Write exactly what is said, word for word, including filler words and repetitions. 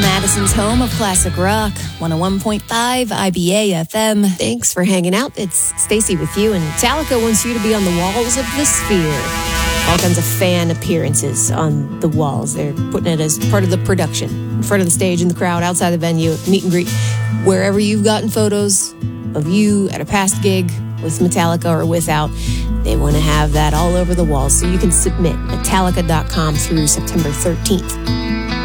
Madison's home of classic rock, one oh one point five I B A F M. Thanks for hanging out. It's Stacy with you, and Metallica wants you to be on the walls of the Sphere. All kinds of fan appearances on the walls. They're putting it as part of the production. In front of the stage, in the crowd, outside the venue, meet and greet. Wherever you've gotten photos of you at a past gig with Metallica or without, they want to have that all over the walls. So you can submit Metallica dot com through September thirteenth.